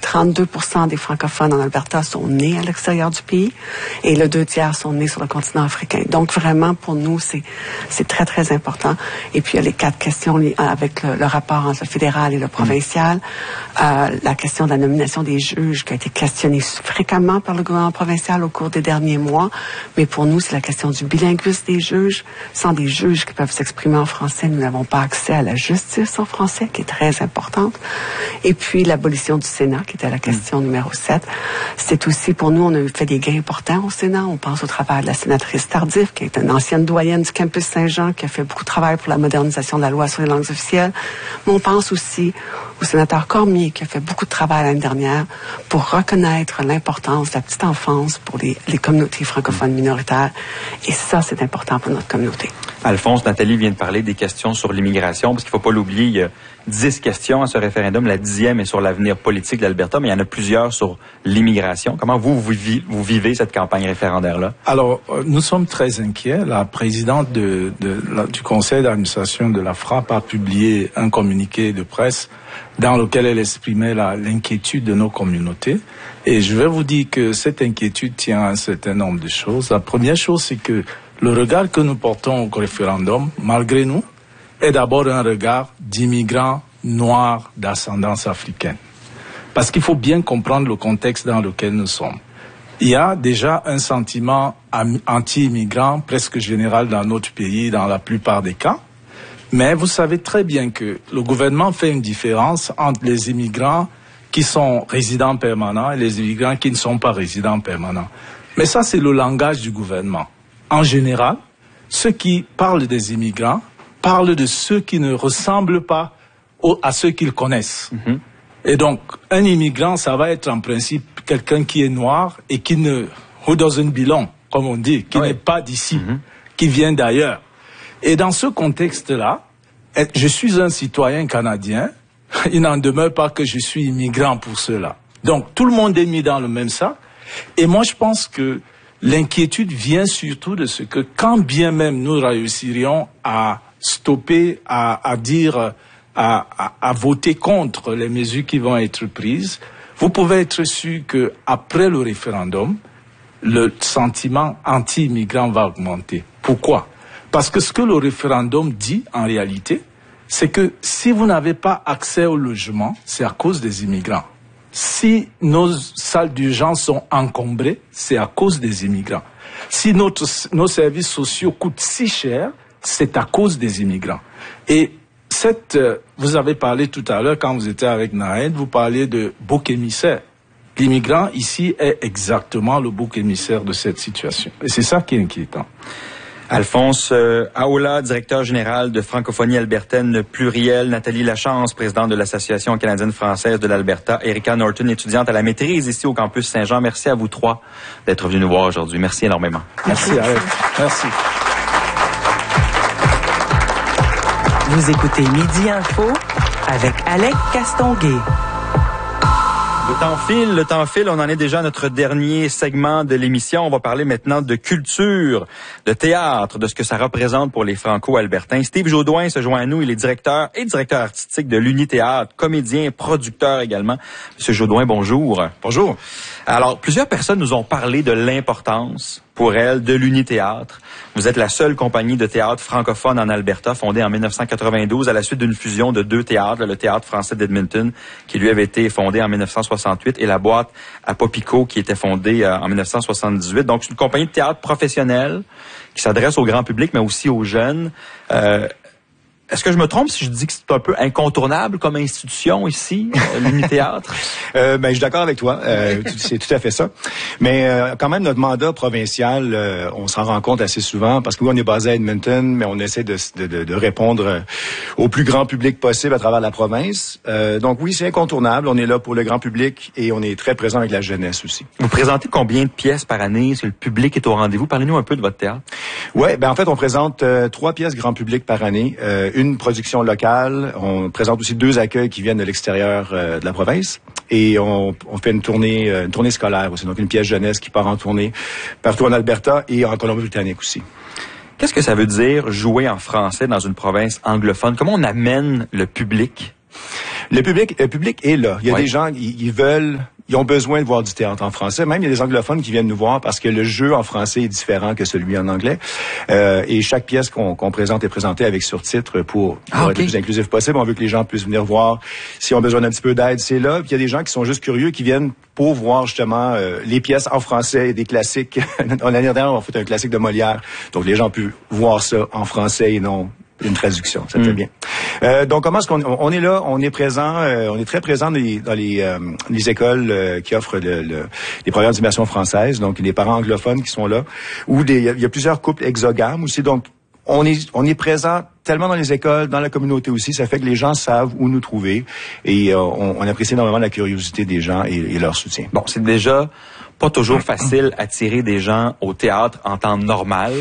32% des francophones en Alberta sont nés à l'extérieur du pays et le 2/3 sont nés sur le continent africain. Donc vraiment, pour nous, c'est très, très important. Et puis, il y a les 4 questions avec le rapport entre le fédéral et le provincial. La question de la nomination des juges qui a été questionnée fréquemment par le gouvernement provincial au cours des derniers mois. Mais pour nous, c'est la question du bilinguisme des juges. Sans des juges qui peuvent s'exprimer en français, nous n'avons pas accès à la justice en français, qui est très importante. Et puis, l'abolition du Sénat, qui était la question numéro 7. C'est aussi, pour nous, on a fait des gains importants au Sénat. On pense au travail de la sénatrice Tardif, qui est une ancienne doyenne du campus Saint-Jean, qui a fait beaucoup de travail pour la modernisation de la loi sur les langues officielles. Mais on pense aussi au sénateur Cormier, qui a fait beaucoup de travail l'année dernière pour reconnaître l'importance de la petite enfance pour les communautés francophones minoritaires. Et ça, c'est important pour notre communauté. Alphonse, Nathalie vient de parler des questions sur l'immigration, parce qu'il ne faut pas l'oublier, il y a 10 questions à ce référendum. La 10e est sur l'avenir politique de l'Alberta, mais il y en a plusieurs sur l'immigration. Comment vous vivez cette campagne référendaire-là? Alors, nous sommes très inquiets. La présidente du conseil d'administration de la FRAPP a publié un communiqué de presse dans lequel elle exprimait l'inquiétude de nos communautés. Et je vais vous dire que cette inquiétude tient à un certain nombre de choses. La première chose, c'est que le regard que nous portons au référendum, malgré nous, est d'abord un regard d'immigrants noirs d'ascendance africaine. Parce qu'il faut bien comprendre le contexte dans lequel nous sommes. Il y a déjà un sentiment anti-immigrant presque général dans notre pays, dans la plupart des cas. Mais vous savez très bien que le gouvernement fait une différence entre les immigrants qui sont résidents permanents et les immigrants qui ne sont pas résidents permanents. Mais ça, c'est le langage du gouvernement. En général, ceux qui parlent des immigrants parlent de ceux qui ne ressemblent pas à ceux qu'ils connaissent. Mm-hmm. Et donc, un immigrant, ça va être en principe quelqu'un qui est noir et qui who doesn't belong, comme on dit, qui n'est pas d'ici, qui vient d'ailleurs. Et dans ce contexte-là, je suis un citoyen canadien, il n'en demeure pas que je suis immigrant pour cela. Donc, tout le monde est mis dans le même sac. Et moi, je pense que l'inquiétude vient surtout de ce que, quand bien même nous réussirions à stopper, à voter contre les mesures qui vont être prises, vous pouvez être sûr que après le référendum, le sentiment anti-immigrant va augmenter. Pourquoi? Parce que ce que le référendum dit, en réalité, c'est que si vous n'avez pas accès au logement, c'est à cause des immigrants. Si nos salles d'urgence sont encombrées, c'est à cause des immigrants. Si nos services sociaux coûtent si cher, c'est à cause des immigrants. Et vous avez parlé tout à l'heure, quand vous étiez avec Naël, vous parliez de bouc émissaire. L'immigrant ici est exactement le bouc émissaire de cette situation. Et c'est ça qui est inquiétant. Alphonse Aola, directeur général de Francophonie albertaine plurielle, Nathalie Lachance, présidente de l'Association canadienne-française de l'Alberta, Erika Norton, étudiante à la maîtrise ici au campus Saint-Jean. Merci à vous trois d'être venus nous voir aujourd'hui. Merci énormément. Merci, Alex. Merci. Vous écoutez Midi Info avec Alec Castonguay. Le temps file, on en est déjà à notre dernier segment de l'émission. On va parler maintenant de culture, de théâtre, de ce que ça représente pour les Franco-Albertains. Steve Jaudoin se joint à nous, il est directeur artistique de l'Uni-Théâtre, comédien, producteur également. Monsieur Jaudoin, bonjour. Bonjour. Alors, plusieurs personnes nous ont parlé de l'importance pour elles de l'Uni-Théâtre. Vous êtes la seule compagnie de théâtre francophone en Alberta, fondée en 1992 à la suite d'une fusion de 2 théâtres, le Théâtre français d'Edmonton, qui lui avait été fondé en 1968, et la Boîte à Popico, qui était fondée en 1978. Donc, c'est une compagnie de théâtre professionnelle qui s'adresse au grand public, mais aussi aux jeunes. Est-ce que je me trompe si je dis que c'est un peu incontournable comme institution ici, l'Uni-Théâtre? Je suis d'accord avec toi. C'est tout à fait ça. Mais quand même, notre mandat provincial, on s'en rend compte assez souvent parce que oui, on est basé à Edmonton, mais on essaie de répondre au plus grand public possible à travers la province. Donc oui, c'est incontournable. On est là pour le grand public et on est très présent avec la jeunesse aussi. Vous présentez combien de pièces par année? Est-ce que le public est au rendez-vous? Parlez-nous un peu de votre théâtre. Ouais, en fait, on présente 3 pièces grand public par année. Une production locale. On présente aussi 2 accueils qui viennent de l'extérieur de la province. Et on fait une tournée scolaire aussi. Donc, une pièce jeunesse qui part en tournée partout en Alberta et en Colombie-Britannique aussi. Qu'est-ce que ça veut dire jouer en français dans une province anglophone? Comment on amène le public? Le public est là. Il y a des gens, ils ont besoin de voir du théâtre en français. Même, il y a des anglophones qui viennent nous voir parce que le jeu en français est différent que celui en anglais. Et chaque pièce qu'on présente est présentée avec surtitres pour être le plus inclusif possible. On veut que les gens puissent venir voir. S'ils ont besoin d'un petit peu d'aide, c'est là. Puis il y a des gens qui sont juste curieux, qui viennent pour voir justement les pièces en français et des classiques. L'année dernière, on a fait un classique de Molière. Donc les gens ont pu voir ça en français et non une traduction. Ça fait bien. Donc, comment est-ce qu'on est là? On est présent, on est très présent dans les écoles qui offrent les programmes d'immersion française. Donc, les parents anglophones qui sont là. Ou il y a plusieurs couples exogames aussi. Donc, on est présent tellement dans les écoles, dans la communauté aussi. Ça fait que les gens savent où nous trouver. Et on apprécie énormément la curiosité des gens et leur soutien. Bon, c'est déjà pas toujours facile attirer des gens au théâtre en temps normal.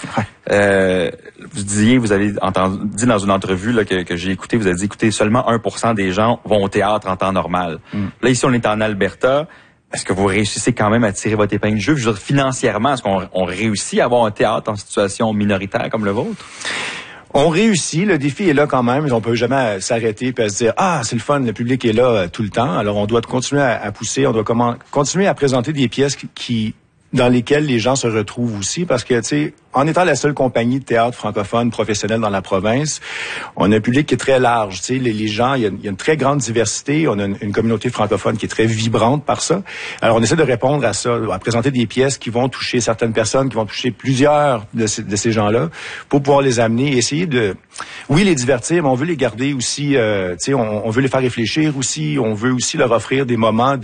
Vous avez dit dans une entrevue là, que j'ai écouté, vous avez dit, écoutez, seulement 1% des gens vont au théâtre en temps normal. Là, ici, on est en Alberta. Est-ce que vous réussissez quand même à tirer votre épingle du jeu? Je veux dire, financièrement, est-ce qu'on réussit à avoir un théâtre en situation minoritaire comme le vôtre? On réussit, le défi est là quand même, on peut jamais s'arrêter et se dire « Ah, c'est le fun, le public est là tout le temps ». Alors, on doit continuer à pousser, on doit continuer à présenter des pièces dans lesquelles les gens se retrouvent aussi, parce que, tu sais, en étant la seule compagnie de théâtre francophone professionnelle dans la province, on a un public qui est très large. Tu sais, les gens, il y a une très grande diversité. On a une communauté francophone qui est très vibrante par ça. Alors, on essaie de répondre à ça, à présenter des pièces qui vont toucher certaines personnes, qui vont toucher plusieurs de ces gens-là, pour pouvoir les amener et essayer les divertir, mais on veut les garder aussi. Tu sais, on veut les faire réfléchir aussi. On veut aussi leur offrir des moments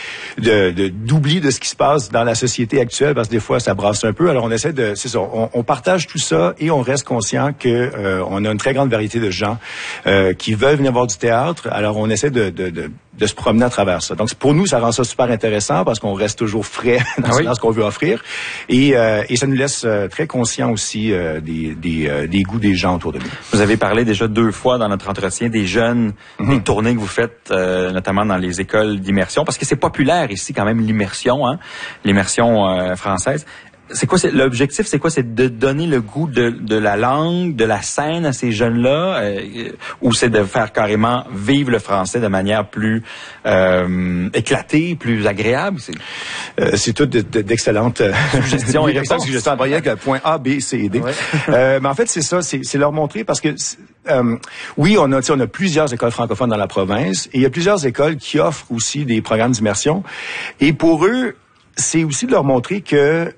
d'oubli de ce qui se passe dans la société actuelle, parce que des fois, ça brasse un peu. Alors, on essaie c'est ça. On partage tout ça et on reste conscient que on a une très grande variété de gens qui veulent venir voir du théâtre. Alors, on essaie de se promener à travers ça. Donc, pour nous, ça rend ça super intéressant parce qu'on reste toujours frais dans ce qu'on veut offrir. Et ça nous laisse très conscients aussi des goûts des gens autour de nous. Vous avez parlé déjà 2 fois dans notre entretien des jeunes, des tournées que vous faites, notamment dans les écoles d'immersion, parce que c'est populaire ici quand même l'immersion, l'immersion française. C'est quoi l'objectif? C'est quoi? C'est de donner le goût de la langue, de la scène à ces jeunes-là, ou c'est de faire carrément vivre le français de manière plus éclatée, plus agréable? C'est tout d'excellentes suggestions et réponses. Suggestions avec point A, B, C et D. Mais en fait, c'est ça, c'est leur montrer parce que oui, on a plusieurs écoles francophones dans la province et il y a plusieurs écoles qui offrent aussi des programmes d'immersion. Et pour eux, c'est aussi de leur montrer que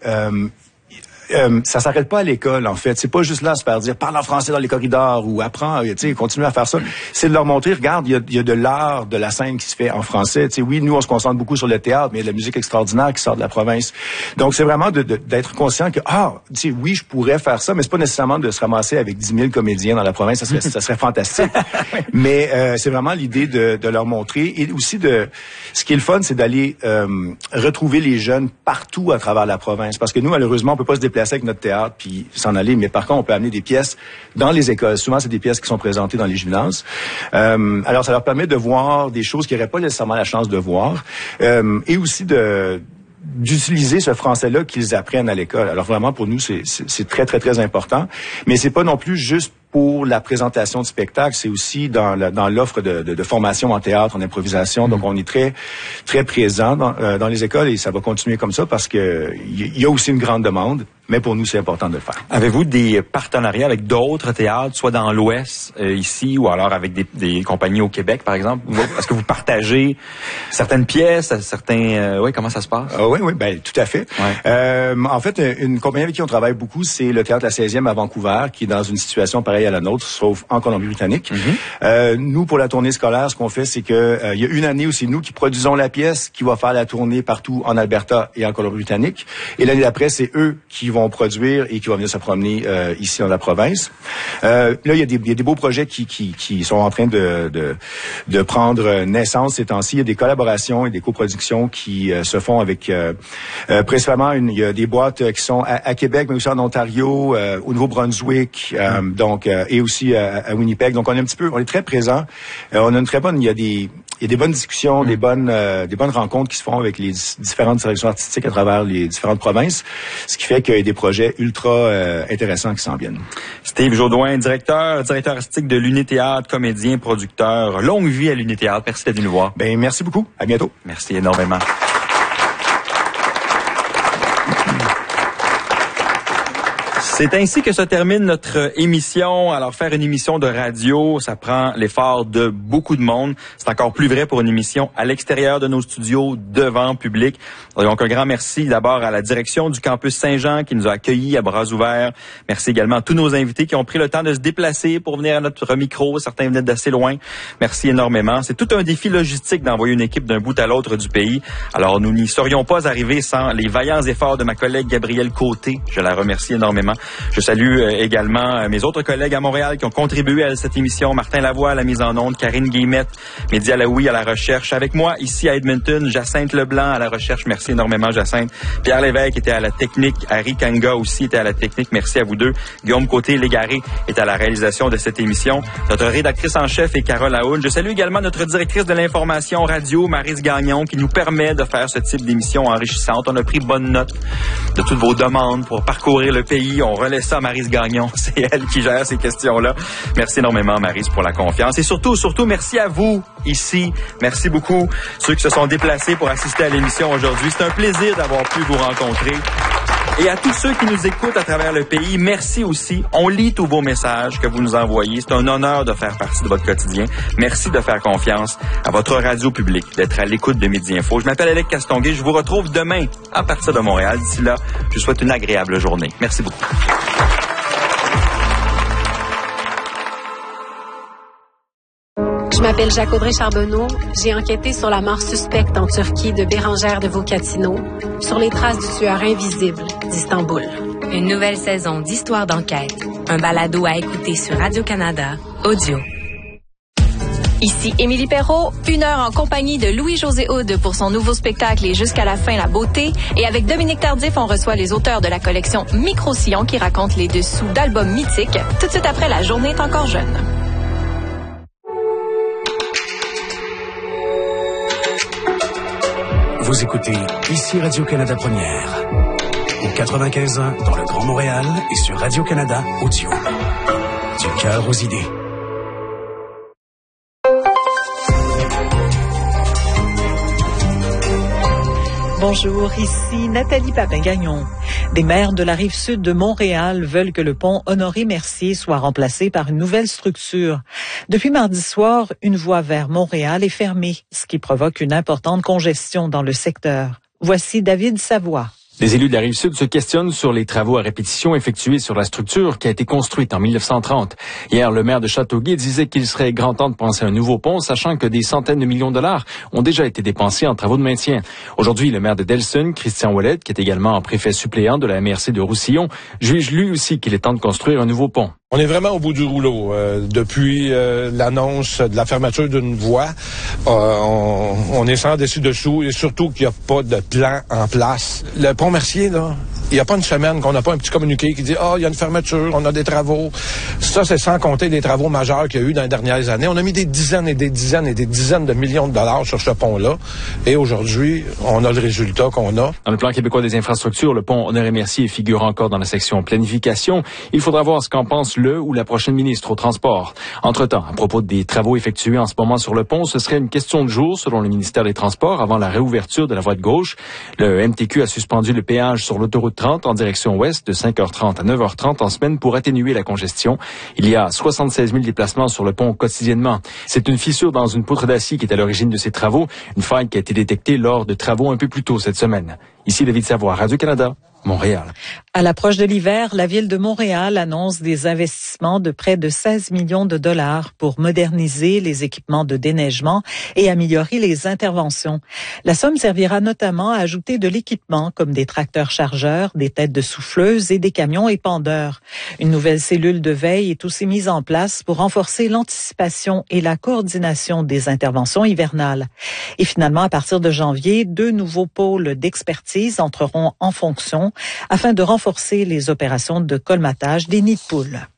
ça s'arrête pas à l'école, en fait. C'est pas juste là se faire dire parle en français dans les corridors ou apprends, tu sais, continue à faire ça. C'est de leur montrer, regarde, il y a de l'art de la scène qui se fait en français. Tu sais, oui, nous on se concentre beaucoup sur le théâtre, mais il y a de la musique extraordinaire qui sort de la province. Donc c'est vraiment d'être conscient que tu sais, oui, je pourrais faire ça, mais c'est pas nécessairement de se ramasser avec 10 000 comédiens dans la province. Ça serait fantastique. Mais c'est vraiment l'idée de leur montrer et aussi ce qui est le fun, c'est d'aller retrouver les jeunes partout à travers la province, parce que nous malheureusement on peut pas se déplacer avec notre théâtre puis s'en aller, mais par contre on peut amener des pièces dans les écoles. Souvent c'est des pièces qui sont présentées dans les gymnases. Alors ça leur permet de voir des choses qu'ils n'auraient pas nécessairement la chance de voir et aussi d'utiliser ce français-là qu'ils apprennent à l'école. Alors vraiment pour nous c'est très très très important, mais c'est pas non plus juste pour la présentation du spectacle, c'est aussi dans l'offre de formation en théâtre, en improvisation. Donc, on est très, très présent dans les écoles et ça va continuer comme ça parce que il y a aussi une grande demande. Mais pour nous, c'est important de le faire. Avez-vous des partenariats avec d'autres théâtres, soit dans l'Ouest, ici, ou alors avec des compagnies au Québec, par exemple? Est-ce que vous partagez certaines pièces, certains... oui, comment ça se passe? Oui, ben tout à fait. Ouais. En fait, une compagnie avec qui on travaille beaucoup, c'est le Théâtre La 16e à Vancouver, qui est dans une situation pareille à la nôtre, sauf en Colombie-Britannique. Nous, pour la tournée scolaire, ce qu'on fait, c'est que il y a une année où c'est nous qui produisons la pièce, qui va faire la tournée partout en Alberta et en Colombie-Britannique. Et l'année d'après, c'est eux qui vont produire et qui vont venir se promener ici dans la province. Là, il y a des beaux projets qui sont en train de prendre naissance ces temps-ci. Il y a des collaborations et des coproductions qui se font avec principalement il y a des boîtes qui sont à Québec, mais aussi en Ontario, au Nouveau-Brunswick, donc et aussi à Winnipeg. Donc on est très présent. On a une très bonne. Il y y a des bonnes discussions, des bonnes rencontres qui se font avec les différentes directions artistiques à travers les différentes provinces, ce qui fait qu'il y a des projets ultra intéressants qui s'en viennent. Steve Jaudoin, directeur artistique de l'Uni-Théâtre, comédien, producteur. Longue vie à l'Uni-Théâtre. Merci d'être venu nous voir. Ben merci beaucoup. À bientôt. Merci énormément. C'est ainsi que se termine notre émission. Alors, faire une émission de radio, ça prend l'effort de beaucoup de monde. C'est encore plus vrai pour une émission à l'extérieur de nos studios, devant public. Donc, un grand merci d'abord à la direction du campus Saint-Jean qui nous a accueillis à bras ouverts. Merci également à tous nos invités qui ont pris le temps de se déplacer pour venir à notre micro. Certains venaient d'assez loin. Merci énormément. C'est tout un défi logistique d'envoyer une équipe d'un bout à l'autre du pays. Alors, nous n'y serions pas arrivés sans les vaillants efforts de ma collègue Gabrielle Côté. Je la remercie énormément. Je salue également mes autres collègues à Montréal qui ont contribué à cette émission. Martin Lavoie à la mise en onde, Karine Guillemette, Mehdi Alaoui à la recherche. Avec moi, ici à Edmonton, Jacinthe Leblanc à la recherche. Merci énormément, Jacinthe. Pierre Lévesque était à la technique. Harry Kanga aussi était à la technique. Merci à vous deux. Guillaume Côté-Légaré est à la réalisation de cette émission. Notre rédactrice en chef est Carole Aoun. Je salue également notre directrice de l'information radio, Maryse Gagnon, qui nous permet de faire ce type d'émission enrichissante. On a pris bonne note de toutes vos demandes pour parcourir le pays. On relaisse ça à Maryse Gagnon. C'est elle qui gère ces questions-là. Merci énormément, Maryse, pour la confiance. Et surtout, merci à vous, ici. Merci beaucoup, ceux qui se sont déplacés pour assister à l'émission aujourd'hui. C'est un plaisir d'avoir pu vous rencontrer. Et à tous ceux qui nous écoutent à travers le pays, merci aussi. On lit tous vos messages que vous nous envoyez. C'est un honneur de faire partie de votre quotidien. Merci de faire confiance à votre radio publique, d'être à l'écoute de Midi Info. Je m'appelle Alec Castonguay. Je vous retrouve demain à partir de Montréal. D'ici là, je vous souhaite une agréable journée. Merci beaucoup. Je m'appelle Jacques-Audrey Charbonneau. J'ai enquêté sur la mort suspecte en Turquie de Bérangère de Vocatino, sur les traces du tueur invisible d'Istanbul. Une nouvelle saison d'Histoire d'enquête. Un balado à écouter sur Radio-Canada, audio. Ici Émilie Perrault, 1 heure en compagnie de Louis-José Hood pour son nouveau spectacle Et jusqu'à la fin, la beauté. Et avec Dominique Tardif, on reçoit les auteurs de la collection Micro-Sillon qui racontent les dessous d'albums mythiques. Tout de suite après, La journée est encore jeune. Vous écoutez ici Radio-Canada Première, au 95.1 dans le Grand Montréal et sur Radio-Canada Audio. Du cœur aux idées. Bonjour, ici Nathalie Papin-Gagnon. Des maires de la Rive-Sud de Montréal veulent que le pont Honoré-Mercier soit remplacé par une nouvelle structure. Depuis mardi soir, une voie vers Montréal est fermée, ce qui provoque une importante congestion dans le secteur. Voici David Savoie. Les élus de la Rive-Sud se questionnent sur les travaux à répétition effectués sur la structure qui a été construite en 1930. Hier, le maire de Châteauguay disait qu'il serait grand temps de penser à un nouveau pont, sachant que des centaines de millions de dollars ont déjà été dépensés en travaux de maintien. Aujourd'hui, le maire de Delson, Christian Ouellet, qui est également préfet suppléant de la MRC de Roussillon, juge lui aussi qu'il est temps de construire un nouveau pont. On est vraiment au bout du rouleau. Depuis l'annonce de la fermeture d'une voie, on est sans dessus-dessous et surtout qu'il n'y a pas de plan en place. Le pont Mercier, là, il n'y a pas une semaine qu'on n'a pas un petit communiqué qui dit « Ah, il y a une fermeture, on a des travaux ». Ça, c'est sans compter les travaux majeurs qu'il y a eu dans les dernières années. On a mis des dizaines et des dizaines et des dizaines de millions de dollars sur ce pont-là. Et aujourd'hui, on a le résultat qu'on a. Dans le plan québécois des infrastructures, le pont Honoré-Mercier figure encore dans la section planification. Il faudra voir ce qu'en pense le ou la prochaine ministre au transport. Entre-temps, à propos des travaux effectués en ce moment sur le pont, ce serait une question de jour, selon le ministère des Transports, avant la réouverture de la voie de gauche. Le MTQ a suspendu le péage sur l'autoroute 30 en direction ouest de 5h30 à 9h30 en semaine pour atténuer la congestion. Il y a 76 000 déplacements sur le pont quotidiennement. C'est une fissure dans une poutre d'acier qui est à l'origine de ces travaux, une faille qui a été détectée lors de travaux un peu plus tôt cette semaine. Ici David Savoie, Radio-Canada, Montréal. À l'approche de l'hiver, la ville de Montréal annonce des investissements de près de 16 millions de dollars pour moderniser les équipements de déneigement et améliorer les interventions. La somme servira notamment à ajouter de l'équipement comme des tracteurs chargeurs, des têtes de souffleuses et des camions épandeurs. Une nouvelle cellule de veille est aussi mise en place pour renforcer l'anticipation et la coordination des interventions hivernales. Et finalement, à partir de janvier, 2 nouveaux pôles d'expertise entreront en fonction afin de renforcer les opérations de colmatage des nids de poules.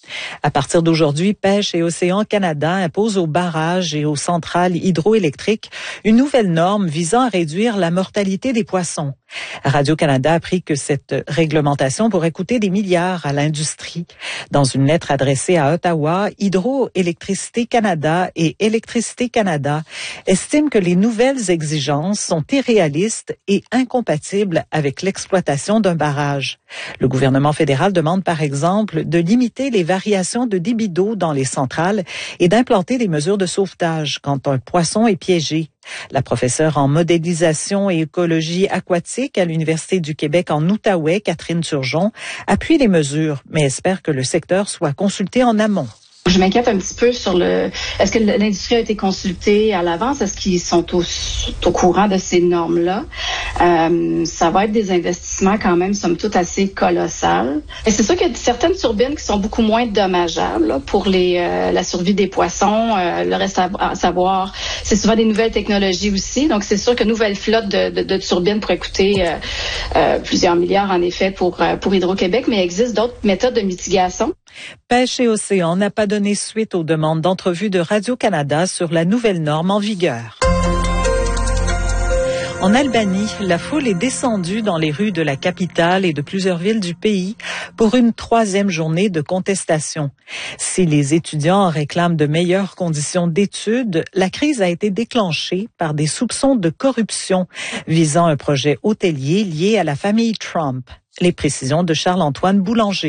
À partir d'aujourd'hui, Pêche et Océan Canada impose aux barrages et aux centrales hydroélectriques une nouvelle norme visant à réduire la mortalité des poissons. Radio-Canada a appris que cette réglementation pourrait coûter des milliards à l'industrie. Dans une lettre adressée à Ottawa, Hydroélectricité Canada et Électricité Canada estiment que les nouvelles exigences sont irréalistes et incompatibles avec l'exploitation d'un barrage. Le gouvernement fédéral demande par exemple de limiter les variations de débit d'eau dans les centrales et d'implanter des mesures de sauvetage quand un poisson est piégé. La professeure en modélisation et écologie aquatique à l'Université du Québec en Outaouais, Catherine Turgeon, appuie les mesures, mais espère que le secteur soit consulté en amont. Je m'inquiète un petit peu sur est-ce que l'industrie a été consultée à l'avance? Est-ce qu'ils sont au courant de ces normes-là? Ça va être des investissements quand même, somme toute, assez colossales. Et c'est sûr qu'il y a certaines turbines qui sont beaucoup moins dommageables là, pour la survie des poissons. Le reste à savoir, c'est souvent des nouvelles technologies aussi. Donc, c'est sûr que nouvelle flotte de turbines pourrait coûter plusieurs milliards, en effet, pour Hydro-Québec, mais il existe d'autres méthodes de mitigation. Pêche et Océan n'a pas donné suite aux demandes d'entrevue de Radio-Canada sur la nouvelle norme en vigueur. En Albanie, la foule est descendue dans les rues de la capitale et de plusieurs villes du pays pour une 3e journée de contestation. Si les étudiants réclament de meilleures conditions d'études, la crise a été déclenchée par des soupçons de corruption visant un projet hôtelier lié à la famille Trump. Les précisions de Charles-Antoine Boulanger.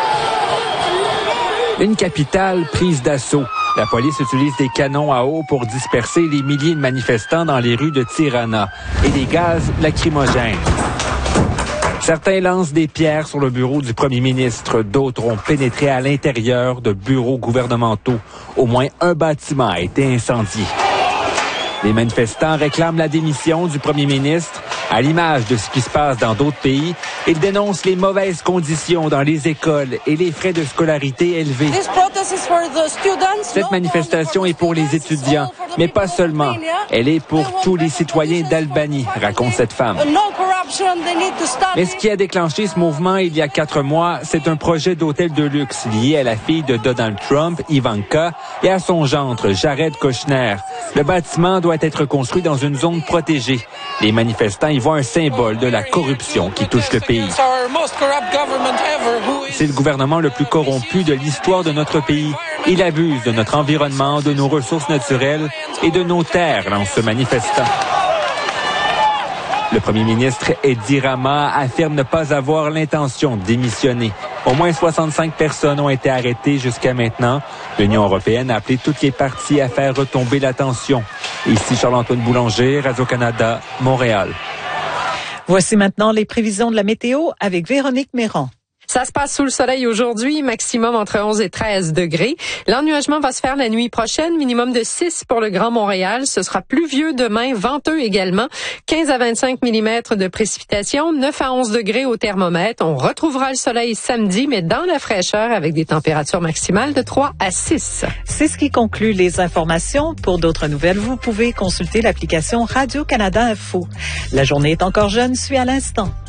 Une capitale prise d'assaut. La police utilise des canons à eau pour disperser les milliers de manifestants dans les rues de Tirana et des gaz lacrymogènes. Certains lancent des pierres sur le bureau du premier ministre. D'autres ont pénétré à l'intérieur de bureaux gouvernementaux. Au moins un bâtiment a été incendié. Les manifestants réclament la démission du premier ministre. À l'image de ce qui se passe dans d'autres pays, ils dénoncent les mauvaises conditions dans les écoles et les frais de scolarité élevés. Cette manifestation est pour les étudiants, mais pas seulement. Elle est pour tous les citoyens d'Albanie, raconte cette femme. Mais ce qui a déclenché ce mouvement il y a 4 mois, c'est un projet d'hôtel de luxe lié à la fille de Donald Trump, Ivanka, et à son gendre, Jared Kushner. Le bâtiment doit être construit dans une zone protégée. Les manifestants y voient un symbole de la corruption qui touche le pays. C'est le gouvernement le plus corrompu de l'histoire de notre pays. Il abuse de notre environnement, de nos ressources naturelles et de nos terres, lance ce manifestant. Le premier ministre Edi Rama affirme ne pas avoir l'intention de démissionner. Au moins 65 personnes ont été arrêtées jusqu'à maintenant. L'Union européenne a appelé toutes les parties à faire retomber la tension. Ici Charles-Antoine Boulanger, Radio-Canada, Montréal. Voici maintenant les prévisions de la météo avec Véronique Méran. Ça se passe sous le soleil aujourd'hui, maximum entre 11 et 13 degrés. L'ennuagement va se faire la nuit prochaine, minimum de 6 pour le Grand Montréal. Ce sera pluvieux demain, venteux également. 15 à 25 mm de précipitations, 9 à 11 degrés au thermomètre. On retrouvera le soleil samedi, mais dans la fraîcheur avec des températures maximales de 3 à 6. C'est ce qui conclut les informations. Pour d'autres nouvelles, vous pouvez consulter l'application Radio-Canada Info. La journée est encore jeune, suit à l'instant.